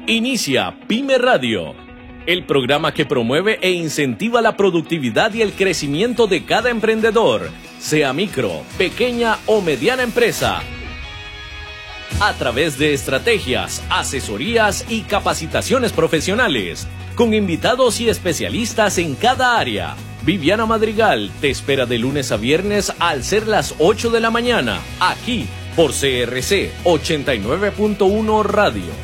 Inicia Pyme Radio, el programa que promueve e incentiva la productividad y el crecimiento de cada emprendedor, sea micro, pequeña o mediana empresa, a través de estrategias, asesorías y capacitaciones profesionales, con invitados y especialistas en cada área. Viviana Madrigal te espera de lunes a viernes al ser las 8 de la mañana, aquí por CRC 89.1 Radio.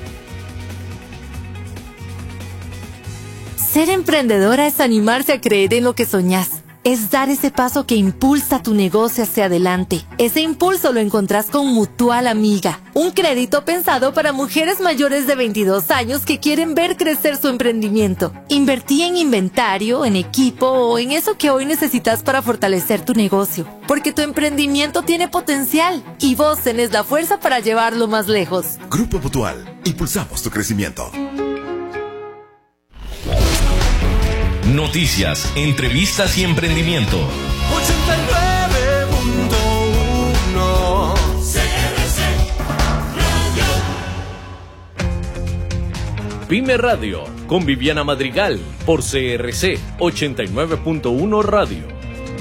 Ser emprendedora es animarse a creer en lo que soñás. Es dar ese paso que impulsa tu negocio hacia adelante. Ese impulso lo encontrás con Mutual Amiga, un crédito pensado para mujeres mayores de 22 años que quieren ver crecer su emprendimiento. Invertí en inventario, en equipo o en eso que hoy necesitas para fortalecer tu negocio. Porque tu emprendimiento tiene potencial y vos tenés la fuerza para llevarlo más lejos. Grupo Mutual, impulsamos tu crecimiento. Noticias, entrevistas y emprendimiento. 89.1 CRC Radio. Pyme Radio, con Viviana Madrigal, por CRC 89.1 Radio.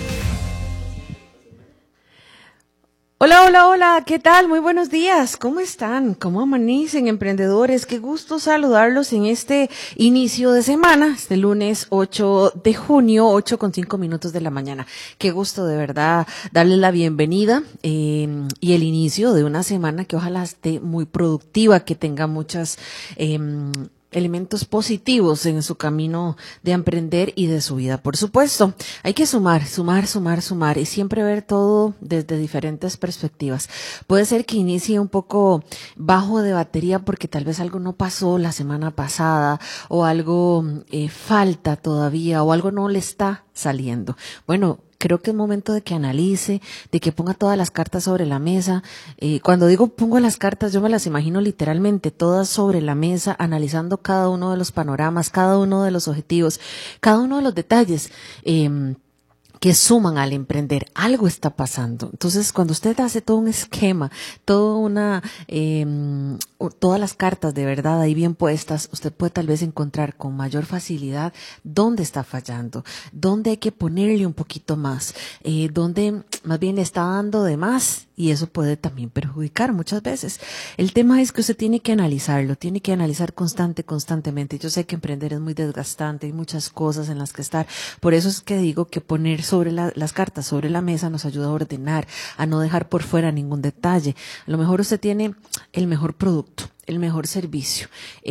Hola, hola, hola, ¿qué tal? Muy buenos días, ¿cómo están? ¿Cómo amanecen, emprendedores? Qué gusto saludarlos en este inicio de semana, este lunes 8 de junio, 8:05 de la mañana. Qué gusto de verdad darles la bienvenida y el inicio de una semana que ojalá esté muy productiva, que tenga muchas elementos positivos en su camino de emprender y de su vida. Por supuesto, hay que sumar y siempre ver todo desde diferentes perspectivas. Puede ser que inicie un poco bajo de batería porque tal vez algo no pasó la semana pasada o algo falta todavía o algo no le está saliendo. Bueno, creo que es momento de que analice, de que ponga todas las cartas sobre la mesa. Cuando digo pongo las cartas, yo me las imagino literalmente todas sobre la mesa, analizando cada uno de los panoramas, cada uno de los objetivos, cada uno de los detalles que suman al emprender. Algo está pasando. Entonces, cuando usted hace todo un esquema, todas las cartas de verdad ahí bien puestas, usted puede tal vez encontrar con mayor facilidad dónde está fallando, dónde hay que ponerle un poquito más, dónde más bien le está dando de más y eso puede también perjudicar muchas veces. El tema es que usted tiene que analizarlo, tiene que analizar constantemente. Yo sé que emprender es muy desgastante, hay muchas cosas en las que estar. Por eso es que digo que poner sobre las cartas sobre la mesa nos ayuda a ordenar, a no dejar por fuera ningún detalle. A lo mejor usted tiene el mejor producto, el mejor servicio,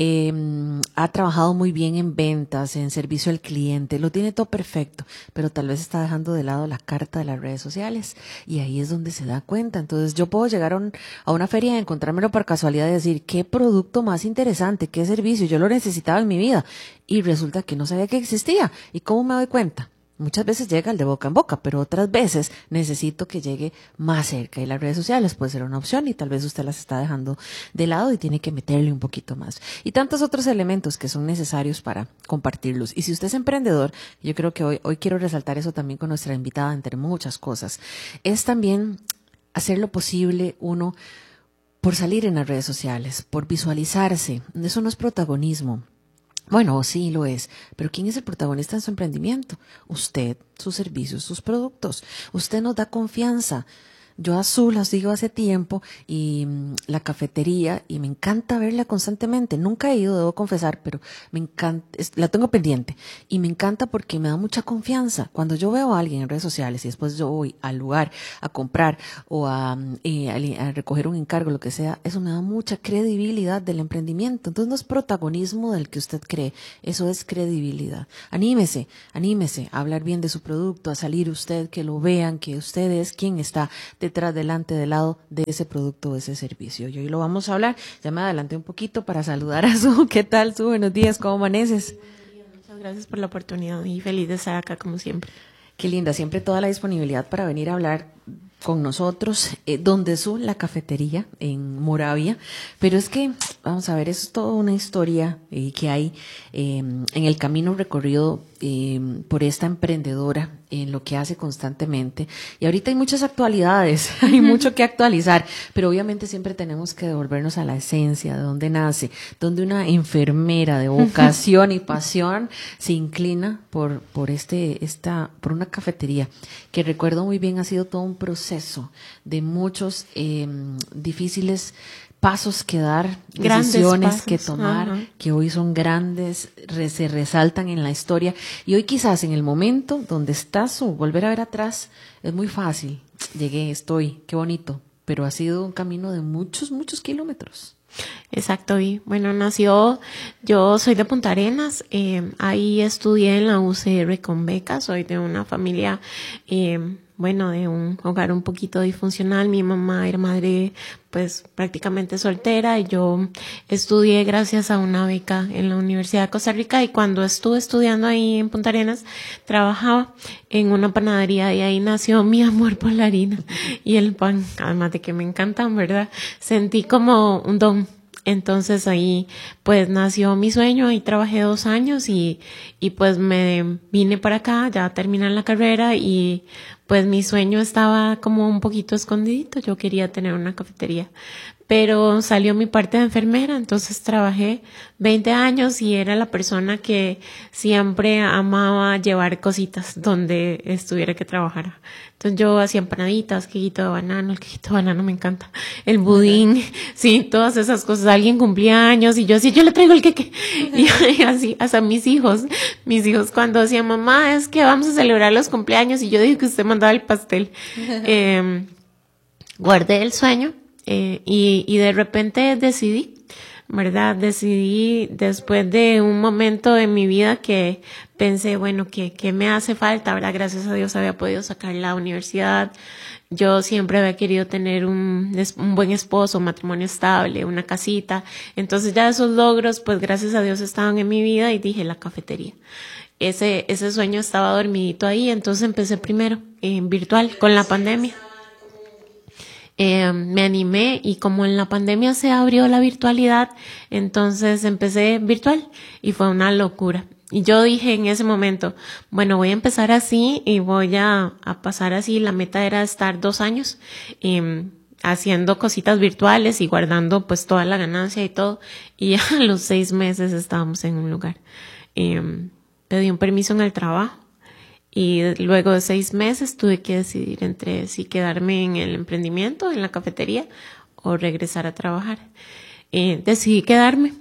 ha trabajado muy bien en ventas, en servicio al cliente, lo tiene todo perfecto, pero tal vez está dejando de lado la carta de las redes sociales y ahí es donde se da cuenta. Entonces yo puedo llegar a una feria y encontrármelo por casualidad y decir qué producto más interesante, qué servicio, yo lo necesitaba en mi vida y resulta que no sabía que existía. ¿Y cómo me doy cuenta? Muchas veces llega el de boca en boca, pero otras veces necesito que llegue más cerca y las redes sociales puede ser una opción y tal vez usted las está dejando de lado y tiene que meterle un poquito más. Y tantos otros elementos que son necesarios para compartirlos. Y si usted es emprendedor, yo creo que hoy quiero resaltar eso también con nuestra invitada, entre muchas cosas, es también hacer lo posible uno por salir en las redes sociales, por visualizarse. Eso no es protagonismo. Bueno, sí lo es, pero ¿quién es el protagonista en su emprendimiento? Usted, sus servicios, sus productos. Usted nos da confianza. Yo a Azul las digo hace tiempo y la cafetería y me encanta verla constantemente. Nunca he ido, debo confesar, pero me encanta, la tengo pendiente y me encanta porque me da mucha confianza. Cuando yo veo a alguien en redes sociales y después yo voy al lugar a comprar o a recoger un encargo, lo que sea, eso me da mucha credibilidad del emprendimiento. Entonces no es protagonismo del que usted cree, eso es credibilidad. Anímese a hablar bien de su producto, a salir usted, que lo vean, que usted es quien está detrás, delante, del lado de ese producto o ese servicio. Y hoy lo vamos a hablar. Ya me adelanté un poquito para saludar a Su. ¿Qué tal, Su? Buenos días, ¿cómo amaneces? Muchas gracias por la oportunidad y feliz de estar acá como siempre. Qué linda, siempre toda la disponibilidad para venir a hablar con nosotros, donde Su, la cafetería en Moravia. Pero es que vamos a ver, es toda una historia que hay en el camino recorrido por esta emprendedora en lo que hace constantemente. Y ahorita hay muchas actualidades, hay mucho que actualizar, pero obviamente siempre tenemos que devolvernos a la esencia, de dónde nace, donde una enfermera de vocación y pasión se inclina por una cafetería, que recuerdo muy bien ha sido todo un proceso de muchos difíciles pasos que dar, decisiones que tomar, ajá, que hoy son grandes, se resaltan en la historia, y hoy quizás en el momento donde estás o volver a ver atrás es muy fácil, llegué, estoy, qué bonito, pero ha sido un camino de muchos kilómetros. Exacto, y bueno, yo soy de Punta Arenas, ahí estudié en la UCR con becas, soy de una familia, de un hogar un poquito disfuncional. Mi mamá era madre, pues prácticamente soltera, y yo estudié gracias a una beca en la Universidad de Costa Rica, y cuando estuve estudiando ahí en Punta Arenas, trabajaba en una panadería, y ahí nació mi amor por la harina y el pan, además de que me encantan, ¿verdad? Sentí como un don. Entonces ahí pues nació mi sueño, y trabajé 2 años y pues me vine para acá, ya terminé la carrera, y pues mi sueño estaba como un poquito escondidito, yo quería tener una cafetería, pero salió mi parte de enfermera, entonces trabajé 20 años y era la persona que siempre amaba llevar cositas donde estuviera que trabajara. Entonces yo hacía empanaditas, quequito de banano, el quequito de banano me encanta, el budín, sí, todas esas cosas. Alguien cumplía años y yo así, yo le traigo el queque. Y así, hasta mis hijos cuando decían, mamá, es que vamos a celebrar los cumpleaños, y yo dije que usted mandaba el pastel. Guardé el sueño. Y de repente decidí, ¿verdad? Decidí después de un momento en mi vida que pensé, bueno, ¿qué me hace falta? ¿Verdad? Gracias a Dios había podido sacar la universidad. Yo siempre había querido tener un buen esposo, un matrimonio estable, una casita. Entonces ya esos logros, pues gracias a Dios estaban en mi vida, y dije, la cafetería. Ese sueño estaba dormidito ahí, entonces empecé primero en virtual con la pandemia. Me animé, y como en la pandemia se abrió la virtualidad, entonces empecé virtual y fue una locura. Y yo dije en ese momento, bueno, voy a empezar así y voy a pasar así. La meta era estar 2 años haciendo cositas virtuales y guardando pues toda la ganancia y todo. Y a los 6 meses estábamos en un lugar. Pedí un permiso en el trabajo. Y luego de 6 meses tuve que decidir entre si quedarme en el emprendimiento, en la cafetería, o regresar a trabajar. Decidí quedarme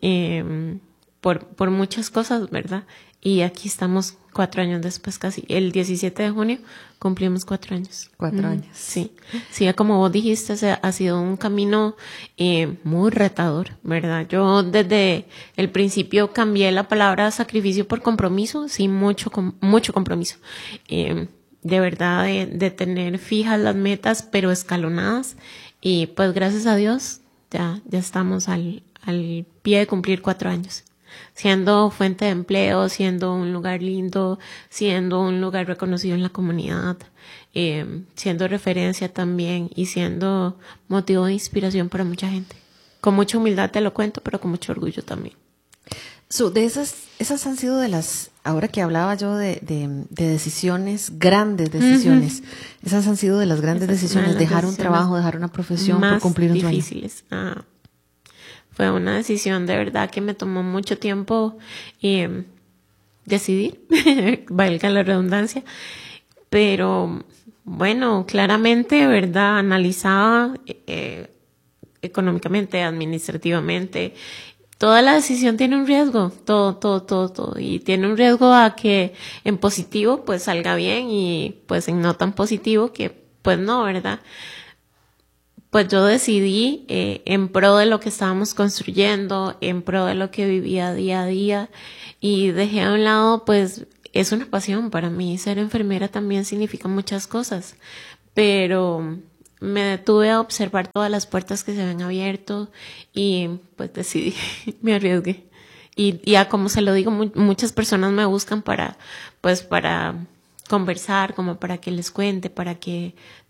por muchas cosas, ¿verdad? Y aquí estamos 4 años después, casi. El 17 de junio cumplimos 4 años. 4 años. Sí, como vos dijiste, ha sido un camino muy retador, ¿verdad? Yo desde el principio cambié la palabra sacrificio por compromiso, sí, mucho compromiso. De verdad, de tener fijas las metas, pero escalonadas. Y pues gracias a Dios ya estamos al pie de cumplir 4 años. Siendo fuente de empleo, siendo un lugar lindo, siendo un lugar reconocido en la comunidad, siendo referencia también, y siendo motivo de inspiración para mucha gente. Con mucha humildad te lo cuento, pero con mucho orgullo también. De esas han sido de las, ahora que hablaba yo de decisiones, grandes decisiones, esas han sido de las grandes decisiones, dejar un trabajo, dejar una profesión por cumplir un sueño. Difíciles. Fue una decisión de verdad que me tomó mucho tiempo decidir, valga la redundancia, pero bueno, claramente, ¿verdad? Analizaba económicamente, administrativamente. Toda la decisión tiene un riesgo, todo, y tiene un riesgo a que en positivo pues salga bien, y pues en no tan positivo que pues no, ¿verdad? Pues yo decidí en pro de lo que estábamos construyendo, en pro de lo que vivía día a día, y dejé a un lado, pues es una pasión para mí. Ser enfermera también significa muchas cosas, pero me detuve a observar todas las puertas que se habían abierto y pues decidí, me arriesgué. Y ya como se lo digo, muchas personas me buscan para conversar, como para que les cuente, para que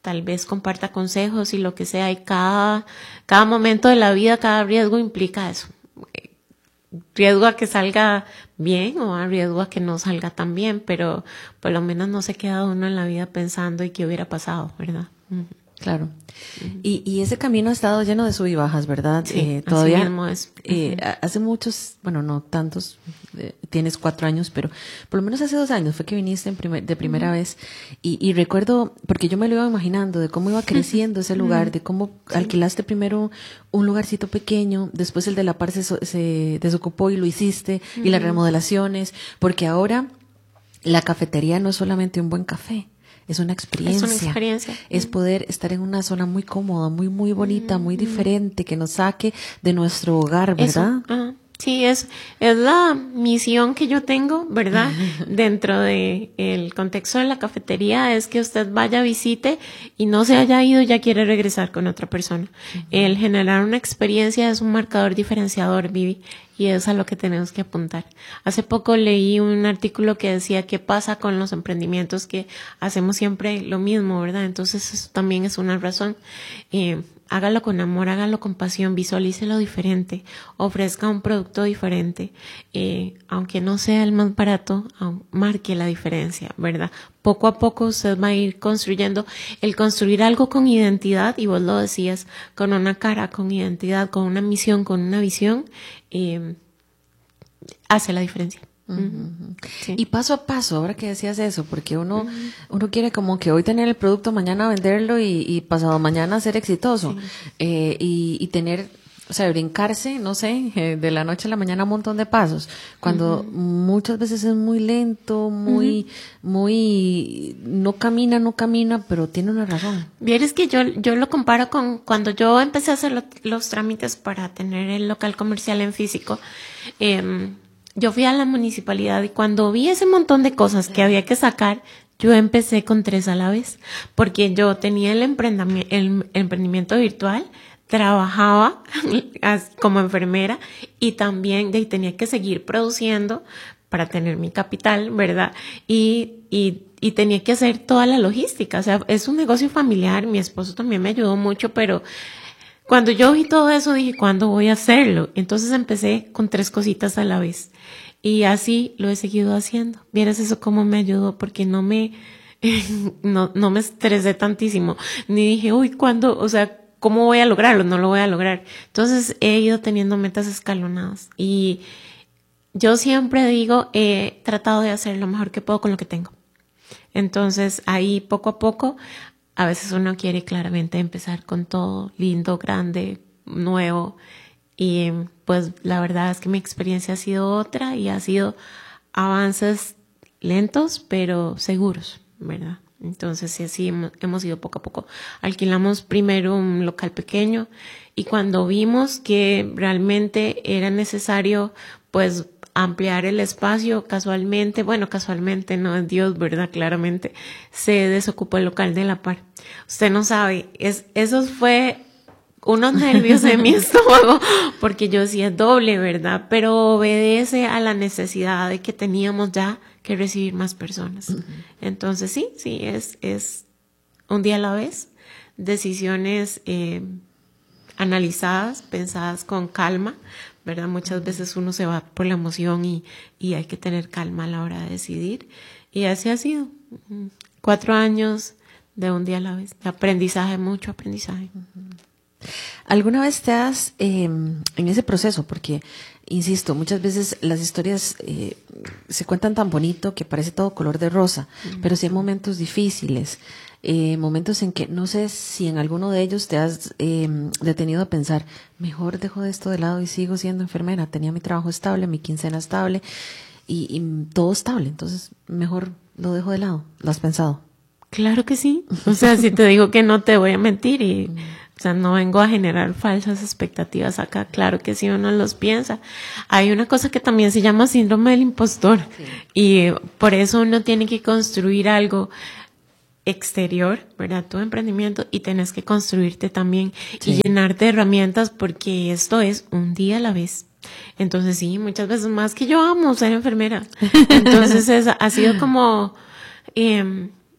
tal vez comparta consejos y lo que sea, y cada momento de la vida, cada riesgo implica eso. Riesgo a que salga bien o a riesgo a que no salga tan bien, pero por lo menos no se queda uno en la vida pensando y qué hubiera pasado, ¿verdad? Claro. Y ese camino ha estado lleno de sub y bajas, ¿verdad? Sí, todavía así mismo es. Hace muchos, bueno, no tantos, tienes 4 años, pero por lo menos hace 2 años fue que viniste de primera vez. Y recuerdo, porque yo me lo iba imaginando, de cómo iba creciendo ese lugar, de cómo alquilaste primero un lugarcito pequeño, después el de la par se desocupó y lo hiciste, y las remodelaciones, porque ahora la cafetería no es solamente un buen café. Es una experiencia. Es una experiencia. Es poder estar en una zona muy cómoda, muy, muy bonita, muy diferente, que nos saque de nuestro hogar, ¿verdad? Eso. Sí, es la misión que yo tengo, ¿verdad? Dentro de el contexto de la cafetería, es que usted vaya, visite y no se haya ido y ya quiere regresar con otra persona. El generar una experiencia es un marcador diferenciador, Vivi, y es a lo que tenemos que apuntar. Hace poco leí un artículo que decía qué pasa con los emprendimientos que hacemos siempre lo mismo, ¿verdad? Entonces eso también es una razón. Hágalo con amor, hágalo con pasión, visualícelo diferente, ofrezca un producto diferente, aunque no sea el más barato, marque la diferencia, ¿verdad? Poco a poco usted va a ir construyendo, el construir algo con identidad, y vos lo decías, con una cara, con identidad, con una misión, con una visión, hace la diferencia. Sí. Y paso a paso, ahora que decías eso, porque uno quiere como que hoy tener el producto, mañana venderlo y pasado mañana ser exitoso. Y tener, o sea, brincarse, no sé, de la noche a la mañana un montón de pasos, cuando muchas veces es muy lento, muy, no camina, pero tiene una razón. Vieres que yo lo comparo con cuando yo empecé a hacer los trámites para tener el local comercial en físico. Yo fui a la municipalidad y cuando vi ese montón de cosas que había que sacar, yo empecé con 3 a la vez, porque yo tenía el emprendimiento virtual, trabajaba como enfermera y también tenía que seguir produciendo para tener mi capital, ¿verdad? Y tenía que hacer toda la logística, o sea, es un negocio familiar, mi esposo también me ayudó mucho, pero cuando yo vi todo eso dije, ¿cuándo voy a hacerlo? Entonces empecé con 3 cositas a la vez. Y así lo he seguido haciendo. Vieras eso cómo me ayudó, porque no me estresé tantísimo. Ni dije, ¿cuándo? O sea, ¿cómo voy a lograrlo? No lo voy a lograr. Entonces he ido teniendo metas escalonadas. Y yo siempre digo, he tratado de hacer lo mejor que puedo con lo que tengo. Entonces ahí poco a poco, a veces uno quiere claramente empezar con todo lindo, grande, nuevo, y pues la verdad es que mi experiencia ha sido otra y ha sido avances lentos pero seguros, ¿verdad? Entonces sí, así hemos ido poco a poco. Alquilamos primero un local pequeño y cuando vimos que realmente era necesario pues ampliar el espacio, casualmente no es Dios, ¿verdad? Claramente se desocupó el local de la par. Usted no sabe, eso fue unos nervios en mi estómago, porque yo decía doble, ¿verdad? Pero obedece a la necesidad de que teníamos ya que recibir más personas. Entonces sí, es un día a la vez, decisiones analizadas, pensadas con calma, ¿verdad? Muchas veces uno se va por la emoción y hay que tener calma a la hora de decidir. Y así ha sido. 4 años de un día a la vez. Aprendizaje, mucho aprendizaje. ¿Alguna vez te has, en ese proceso, porque, insisto, muchas veces las historias se cuentan tan bonito que parece todo color de rosa, pero sí hay momentos difíciles, momentos en que no sé si en alguno de ellos te has detenido a pensar, mejor dejo esto de lado y sigo siendo enfermera, tenía mi trabajo estable, mi quincena estable y todo estable, entonces mejor lo dejo de lado. ¿Lo has pensado? Claro que sí. O sea, si te digo que no te voy a mentir y... O sea, no vengo a generar falsas expectativas acá. Claro que sí, uno los piensa. Hay una cosa que también se llama síndrome del impostor. Sí. Y por eso uno tiene que construir algo exterior, ¿verdad? Tu emprendimiento, y tenés que construirte también y llenarte de herramientas, porque esto es un día a la vez. Entonces sí, muchas veces más que yo amo ser enfermera. Entonces ha sido como...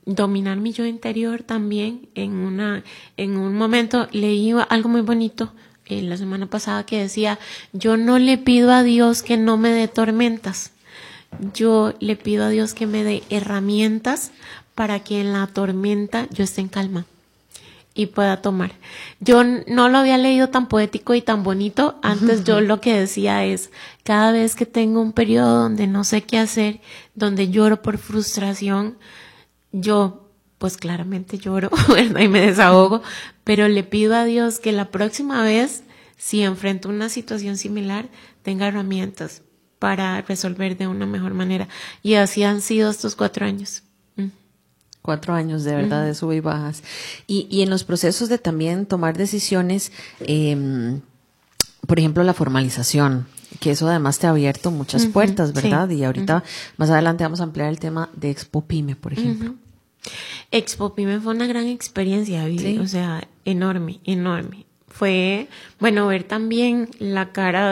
dominar mi yo interior también. En un momento leí algo muy bonito la semana pasada que decía, yo no le pido a Dios que no me dé tormentas, yo le pido a Dios que me dé herramientas para que en la tormenta yo esté en calma y pueda tomar. Yo no lo había leído tan poético y tan bonito. Antes yo lo que decía es, cada vez que tengo un periodo donde no sé qué hacer, donde lloro por frustración, yo pues claramente lloro, ¿verdad? Y me desahogo, pero le pido a Dios que la próxima vez, si enfrento una situación similar, tenga herramientas para resolver de una mejor manera. Y así han sido estos 4 años. 4 años de verdad de sub y bajas. Y en los procesos de también tomar decisiones, por ejemplo, la formalización, que eso además te ha abierto muchas puertas, ¿verdad? Sí. Y ahorita más adelante vamos a ampliar el tema de Expo Pyme, por ejemplo. Expo Pyme fue una gran experiencia, ¿sí? O sea, enorme, enorme. Fue, bueno, ver también la cara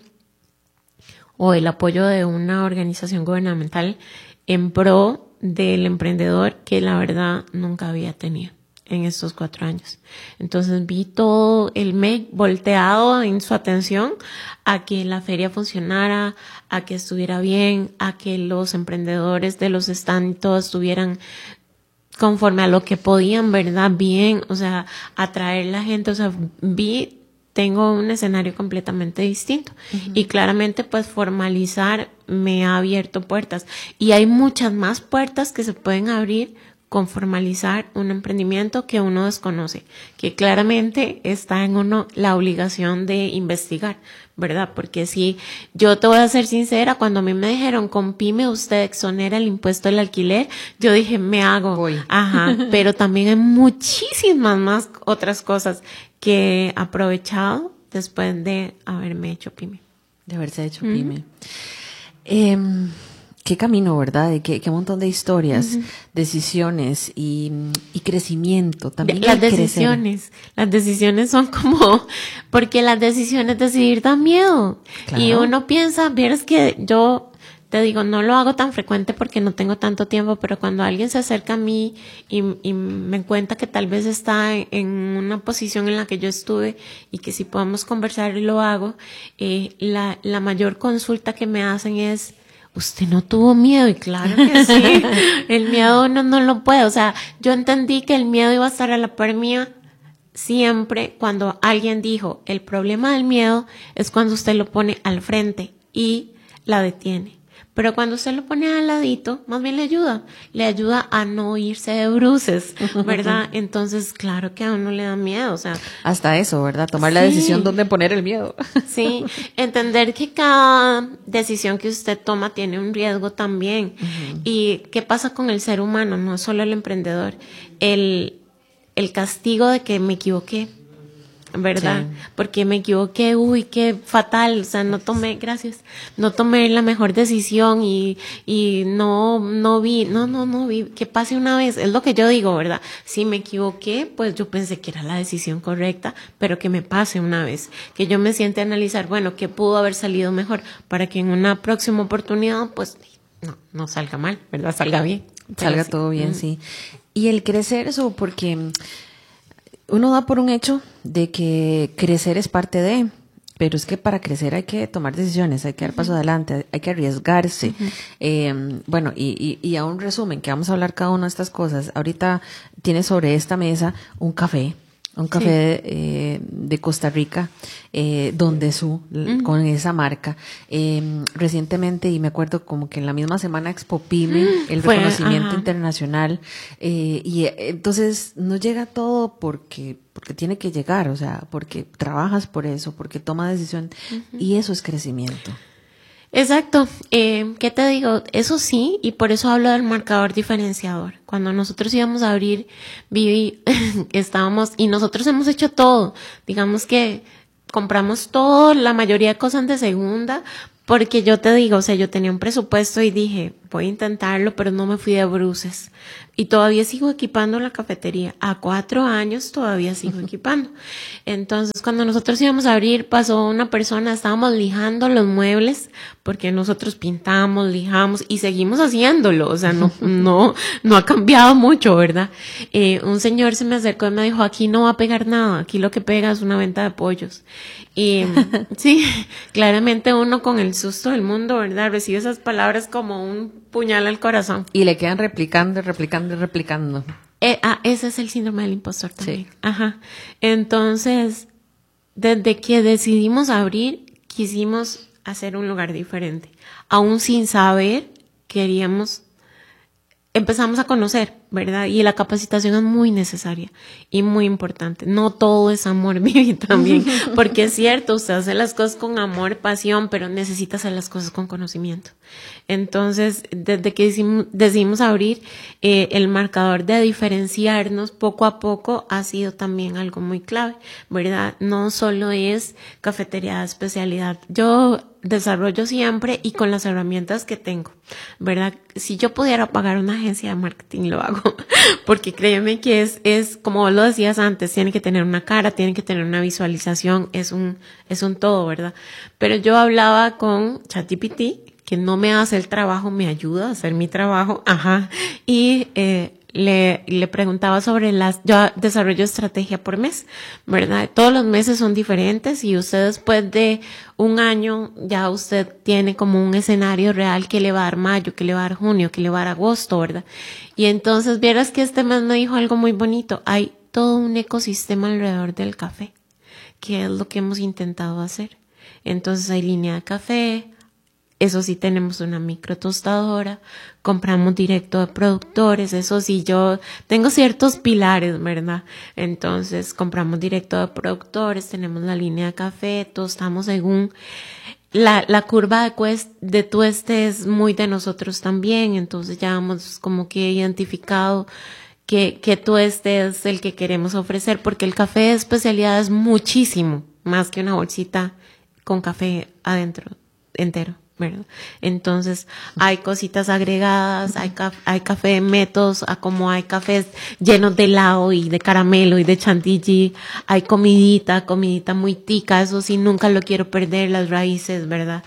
o el apoyo de una organización gubernamental en pro del emprendedor que la verdad nunca había tenido en estos 4 años. Entonces vi todo el MEC volteado en su atención a que la feria funcionara, a que estuviera bien, a que los emprendedores de los stands todos estuvieran conforme a lo que podían, ¿verdad? Bien, o sea, atraer la gente, o sea, tengo un escenario completamente distinto. Y claramente, pues, formalizar me ha abierto puertas. Y hay muchas más puertas que se pueden abrir con formalizar un emprendimiento que uno desconoce, que claramente está en uno la obligación de investigar, ¿verdad? Porque si yo te voy a ser sincera, cuando a mí me dijeron con pyme usted exonera el impuesto del alquiler, yo dije, me hago. Voy. Ajá, pero también hay muchísimas más otras cosas que he aprovechado después de haberme hecho pyme. De haberse hecho pyme. Qué camino, ¿verdad? Qué montón de historias, decisiones y crecimiento también. Las decisiones son como, porque las decisiones decidir dan miedo. Claro. Y uno piensa, vieras que yo te digo, no lo hago tan frecuente porque no tengo tanto tiempo, pero cuando alguien se acerca a mí y me cuenta que tal vez está en una posición en la que yo estuve y que si podemos conversar y lo hago, la mayor consulta que me hacen es, usted no tuvo miedo, y claro que sí, el miedo uno no lo puede, o sea, yo entendí que el miedo iba a estar a la par mía siempre cuando alguien dijo, el problema del miedo es cuando usted lo pone al frente y la detiene, pero cuando usted lo pone al ladito, más bien le ayuda a no irse de bruces, ¿verdad? Entonces, claro que a uno le da miedo, o sea. Hasta eso, ¿verdad? Tomar la decisión dónde poner el miedo. Sí, entender que cada decisión que usted toma tiene un riesgo también. ¿Y qué pasa con el ser humano? No solo el emprendedor. El castigo de que me equivoqué, ¿verdad? Sí. Porque me equivoqué, uy, qué fatal, o sea, no tomé la mejor decisión y no vi, que pase una vez, es lo que yo digo, ¿verdad? Si me equivoqué, pues yo pensé que era la decisión correcta, pero que me pase una vez, que yo me siente a analizar, bueno, qué pudo haber salido mejor, para que en una próxima oportunidad, pues, no salga mal, ¿verdad? Salga bien. Salga sí. Todo bien, sí. Y el crecer eso, porque uno da por un hecho de que crecer es parte de, pero es que para crecer hay que tomar decisiones, hay que dar paso adelante, hay que arriesgarse. Bueno, y a un resumen, que vamos a hablar cada una de estas cosas. Ahorita tiene sobre esta mesa un café de Costa Rica, Donde con esa marca. Recientemente, y me acuerdo como que en la misma semana Expo Pyme, el reconocimiento internacional, y entonces no llega todo porque tiene que llegar, o sea, porque trabajas por eso, porque toma decisión, y eso es crecimiento. Exacto. ¿Qué te digo? Eso sí, y por eso hablo del marcador diferenciador. Cuando nosotros íbamos a abrir Vivi, estábamos, y nosotros hemos hecho todo. Digamos que compramos todo, la mayoría de cosas de segunda, porque yo te digo, o sea, yo tenía un presupuesto y dije, voy a intentarlo, pero no me fui de bruces. Y todavía sigo equipando la cafetería. A 4 años todavía sigo equipando. Entonces, cuando nosotros íbamos a abrir, pasó una persona, estábamos lijando los muebles, porque nosotros pintamos, lijamos y seguimos haciéndolo. O sea, no ha cambiado mucho, ¿verdad? Un señor se me acercó y me dijo, aquí no va a pegar nada, aquí lo que pega es una venta de pollos. Y sí, claramente uno con el susto del mundo, ¿verdad? Recibe esas palabras como un puñal al corazón. Y le quedan replicando. Ese es el síndrome del impostor también. Sí. Ajá. Entonces, desde que decidimos abrir, quisimos hacer un lugar diferente. Aún sin saber, empezamos a conocer, ¿verdad? Y la capacitación es muy necesaria y muy importante. No todo es amor, Vivi, también. Porque es cierto, usted hace las cosas con amor, pasión, pero necesita hacer las cosas con conocimiento. Entonces, desde que decidimos abrir, el marcador de diferenciarnos poco a poco ha sido también algo muy clave, ¿verdad? No solo es cafetería de especialidad. Yo desarrollo siempre y con las herramientas que tengo, ¿verdad? Si yo pudiera pagar una agencia de marketing, lo hago, porque créeme que es como vos lo decías antes, tiene que tener una cara, tiene que tener una visualización, es un todo, ¿verdad? Pero yo hablaba con ChatGPT, que no me hace el trabajo, me ayuda a hacer mi trabajo, y le preguntaba sobre yo desarrollo estrategia por mes, ¿verdad? Todos los meses son diferentes y usted después de un año ya usted tiene como un escenario real que le va a dar mayo, que le va a dar junio, que le va a dar agosto, ¿verdad? Y entonces vieras que este mes me dijo algo muy bonito, hay todo un ecosistema alrededor del café, que es lo que hemos intentado hacer. Entonces hay línea de café, eso sí, tenemos una micro tostadora, compramos directo de productores, eso sí, yo tengo ciertos pilares, ¿verdad? Entonces, compramos directo de productores, tenemos la línea de café, tostamos según la curva de tueste es muy de nosotros también, entonces ya hemos como que identificado que tueste es el que queremos ofrecer, porque el café de especialidad es muchísimo más que una bolsita con café adentro, entero, ¿verdad? Entonces hay cositas agregadas, hay café de métodos, como hay cafés llenos de helado y de caramelo y de chantilly, hay comidita muy tica, eso sí, nunca lo quiero perder, las raíces, ¿verdad?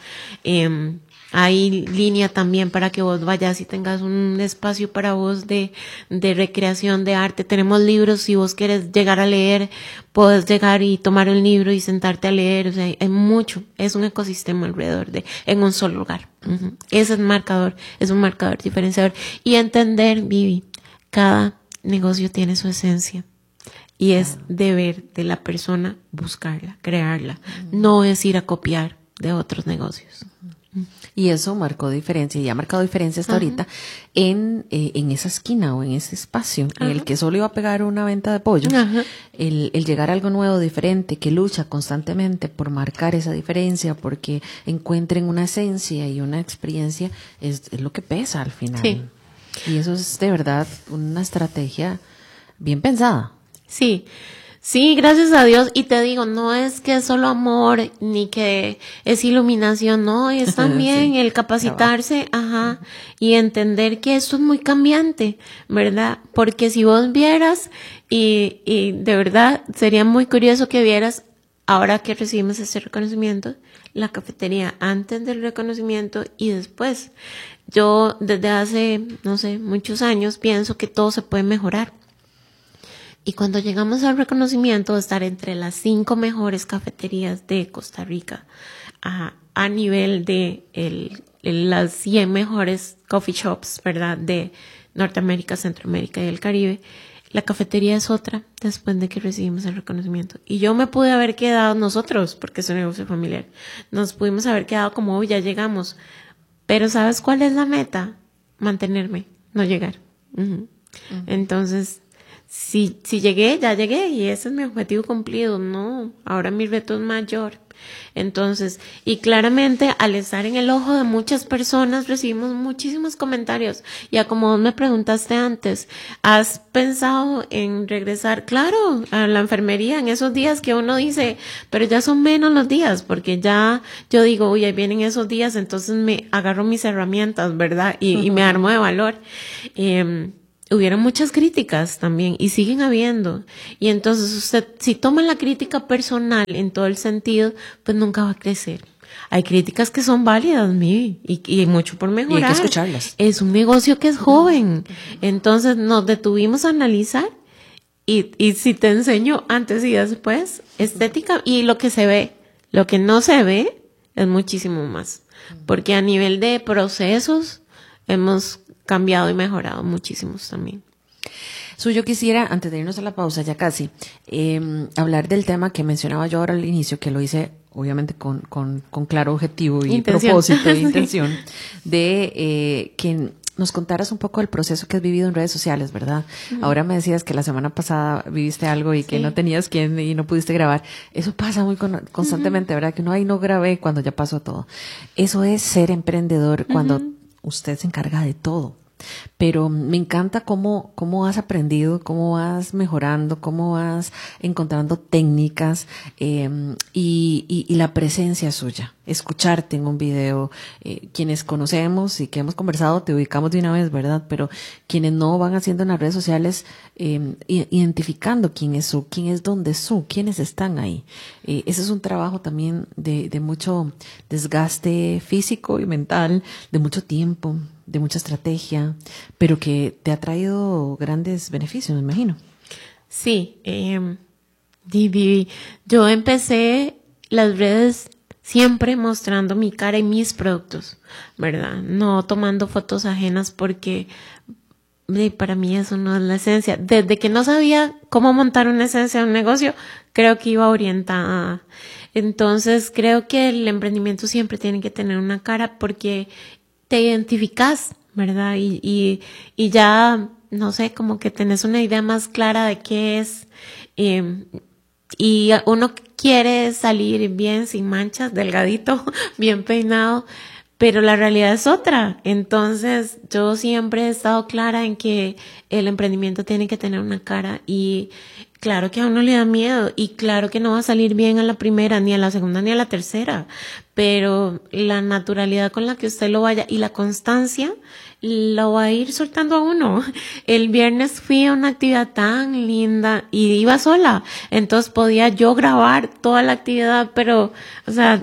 Hay línea también para que vos vayas y tengas un espacio para vos de recreación, de arte. Tenemos libros, si vos quieres llegar a leer, puedes llegar y tomar un libro y sentarte a leer. O sea, hay mucho, es un ecosistema alrededor en un solo lugar. Ese es un marcador diferenciador. Y entender, Vivi, cada negocio tiene su esencia. Y es deber de la persona buscarla, crearla. No es ir a copiar de otros negocios. Y eso marcó diferencia, y ha marcado diferencia hasta ahorita en esa esquina o en ese espacio, en el que solo iba a pegar una venta de pollos, el llegar a algo nuevo, diferente, que lucha constantemente por marcar esa diferencia, porque encuentren una esencia y una experiencia, es lo que pesa al final. Sí. Y eso es de verdad una estrategia bien pensada. Sí. Sí, gracias a Dios. Y te digo, no es que es solo amor, ni que es iluminación, no, es también el capacitarse, y entender que esto es muy cambiante, ¿verdad? Porque si vos vieras, y de verdad sería muy curioso que vieras, ahora que recibimos este reconocimiento, la cafetería antes del reconocimiento y después. Yo desde hace, no sé, muchos años pienso que todo se puede mejorar. Y cuando llegamos al reconocimiento de estar entre las 5 mejores cafeterías de Costa Rica, a nivel de las 100 mejores coffee shops, ¿verdad? De Norteamérica, Centroamérica y el Caribe, la cafetería es otra después de que recibimos el reconocimiento. Y yo me pude haber quedado, nosotros, porque es un negocio familiar, nos pudimos haber quedado como, ya llegamos. Pero ¿sabes cuál es la meta? Mantenerme, no llegar. Entonces, si llegué, ya llegué y ese es mi objetivo cumplido. No, ahora mi reto es mayor. Entonces, y claramente al estar en el ojo de muchas personas recibimos muchísimos comentarios. Ya como me preguntaste antes, ¿has pensado en regresar? Claro, a la enfermería en esos días que uno dice, pero ya son menos los días, porque ya yo digo, uy, ahí vienen esos días, entonces me agarro mis herramientas, ¿verdad? Y me armo de valor. Hubieron muchas críticas también y siguen habiendo. Y entonces usted, si toma la crítica personal en todo el sentido, pues nunca va a crecer. Hay críticas que son válidas, y mucho por mejorar. Y hay que escucharlas. Es un negocio que es joven. Entonces nos detuvimos a analizar y si te enseño antes y después, estética y lo que se ve. Lo que no se ve es muchísimo más. Porque a nivel de procesos hemos cambiado y mejorado muchísimos también. Yo quisiera, antes de irnos a la pausa, ya casi, hablar del tema que mencionaba yo ahora al inicio, que lo hice obviamente con claro objetivo y propósito e intención, de que nos contaras un poco del proceso que has vivido en redes sociales, ¿verdad? Ahora me decías que la semana pasada viviste algo y que no tenías quien y no pudiste grabar. Eso pasa muy constantemente, ¿verdad? Que no grabé cuando ya pasó todo. Eso es ser emprendedor cuando usted se encarga de todo. Pero me encanta cómo has aprendido, cómo vas mejorando, cómo vas encontrando técnicas y la presencia suya. Escucharte en un video, quienes conocemos y que hemos conversado te ubicamos de una vez, ¿verdad? Pero quienes no van haciendo en las redes sociales, identificando quién es dónde quiénes están ahí. Ese es un trabajo también de mucho desgaste físico y mental, de mucho tiempo, de mucha estrategia, pero que te ha traído grandes beneficios, me imagino. Sí, yo empecé las redes siempre mostrando mi cara y mis productos, ¿verdad? No tomando fotos ajenas porque para mí eso no es la esencia. Desde que no sabía cómo montar una esencia de un negocio, creo que iba orientada. Entonces, creo que el emprendimiento siempre tiene que tener una cara porque te identificas, ¿verdad? Y ya, no sé, como que tenés una idea más clara de qué es. Y uno quiere salir bien, sin manchas, delgadito, bien peinado, pero la realidad es otra. Entonces, yo siempre he estado clara en que el emprendimiento tiene que tener una cara y claro que a uno le da miedo y claro que no va a salir bien a la primera, ni a la segunda, ni a la tercera, pero la naturalidad con la que usted lo vaya y la constancia lo va a ir soltando a uno. El viernes fui a una actividad tan linda y iba sola, entonces podía yo grabar toda la actividad, pero, o sea,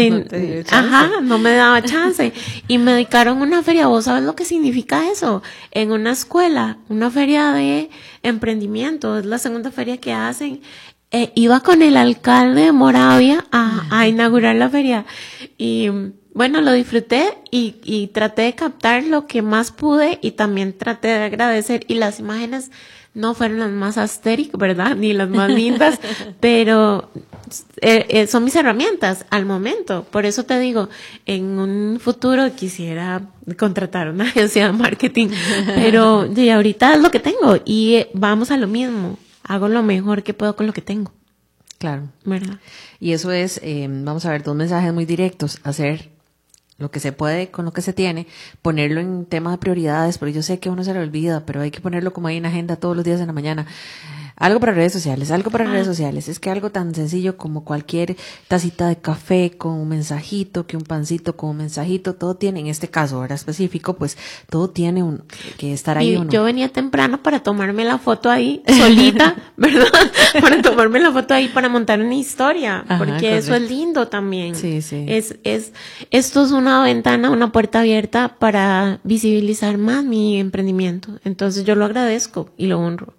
no me daba chance. Y me dedicaron una feria. ¿Vos sabes lo que significa eso? En una escuela, una feria de emprendimiento, es la segunda feria que hacen. Iba con el alcalde de Moravia a inaugurar la feria y bueno, lo disfruté y traté de captar lo que más pude y también traté de agradecer y las imágenes no fueron las más astéricas, ¿verdad? Ni las más lindas, pero son mis herramientas al momento. Por eso te digo, en un futuro quisiera contratar una agencia de marketing, pero de ahorita es lo que tengo y vamos a lo mismo. Hago lo mejor que puedo con lo que tengo. Claro. ¿Verdad? Y eso es, vamos a ver, 2 mensajes muy directos. Hacer lo que se puede con lo que se tiene, ponerlo en tema de prioridades, porque yo sé que a uno se le olvida, pero hay que ponerlo como ahí en agenda todos los días en la mañana. Algo para redes sociales. Es que algo tan sencillo como cualquier tacita de café con un mensajito, que un pancito con un mensajito, todo tiene, en este caso, ¿verdad? Específico, pues todo tiene que estar ahí. Yo venía temprano para tomarme la foto ahí, solita, ¿verdad? Para tomarme la foto ahí para montar una historia, porque correcto. Eso es lindo también. Sí, sí. Esto es una ventana, una puerta abierta para visibilizar más mi emprendimiento. Entonces yo lo agradezco y lo honro.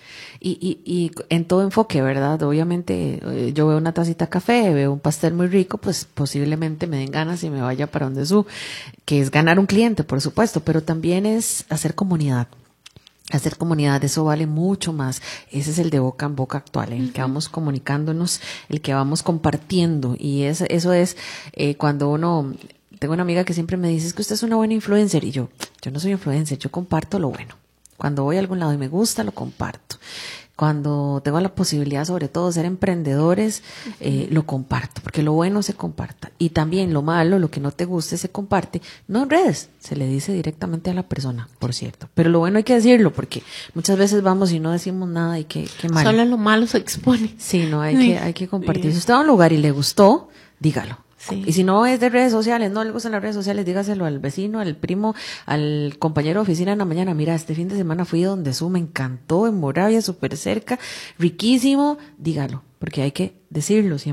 Y en todo enfoque, ¿verdad? Obviamente yo veo una tacita de café, veo un pastel muy rico, pues posiblemente me den ganas y me vaya para donde que es ganar un cliente, por supuesto, pero también es hacer comunidad. Hacer comunidad, eso vale mucho más. Ese es el de boca en boca actual, el que vamos comunicándonos, el que vamos compartiendo. Y eso es cuando uno... Tengo una amiga que siempre me dice, es que usted es una buena influencer. Y yo no soy influencer, yo comparto lo bueno. Cuando voy a algún lado y me gusta, lo comparto. Cuando tengo la posibilidad, sobre todo, de ser emprendedores, lo comparto, porque lo bueno se comparta. Y también lo malo, lo que no te guste, se comparte, no en redes, se le dice directamente a la persona, por cierto. Pero lo bueno hay que decirlo, porque muchas veces vamos y no decimos nada y qué mal. Solo lo malo se expone. Sí, no, hay que compartir. Si usted va a un lugar y le gustó, dígalo. Sí. Y si no es de redes sociales, no le gustan las redes sociales, dígaselo al vecino, al primo, al compañero de oficina en la mañana. Mira, este fin de semana fui donde me encantó, en Moravia, súper cerca, riquísimo. Dígalo, porque hay que decirlo siempre.